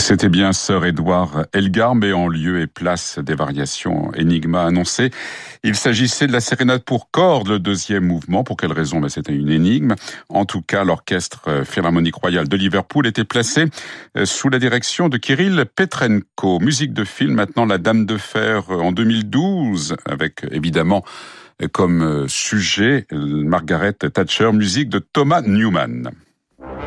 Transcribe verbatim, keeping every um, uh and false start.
C'était bien Sir Edward Elgar, mais en lieu et place des variations Enigma annoncées. Il s'agissait de la sérénade pour cordes, le deuxième mouvement. Pour quelle raison? Ben, c'était une énigme. En tout cas, l'orchestre philharmonique royal de Liverpool était placé sous la direction de Kirill Petrenko. Musique de film, maintenant La Dame de Fer en deux mille douze, avec évidemment comme sujet Margaret Thatcher, musique de Thomas Newman.